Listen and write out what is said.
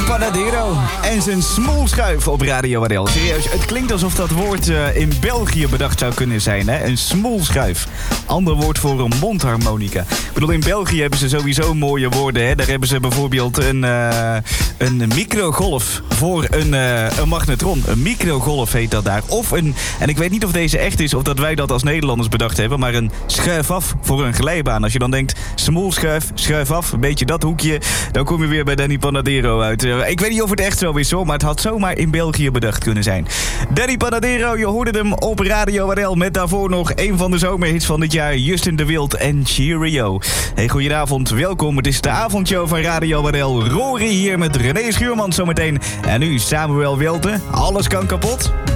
Panadero en zijn smoelschuif op Radio Wadel. Serieus, het klinkt alsof dat woord in België bedacht zou kunnen zijn, hè? Een smoelschuif. Ander woord voor een mondharmonica. Ik bedoel, in België hebben ze sowieso mooie woorden, hè? Daar hebben ze bijvoorbeeld een microgolf voor een magnetron. Een microgolf heet dat daar. Of en ik weet niet of deze echt is of dat wij dat als Nederlanders bedacht hebben, maar een schuif af voor een glijbaan. Als je dan denkt, smoelschuif, schuif af, een beetje dat hoekje, dan kom je weer bij Danny Panadero uit. Ik weet niet of het echt zo is hoor, maar het had zomaar in België bedacht kunnen zijn. Danny Panadero, je hoorde hem op Radio Wadel met daarvoor nog een van de zomerhits van dit jaar, Justin de Wild en Cheerio. Hey, goedenavond, welkom. Het is de avondshow van Radio Wadel. Rory hier met René Schuurman zometeen. En nu Samuel Welte. Alles kan kapot,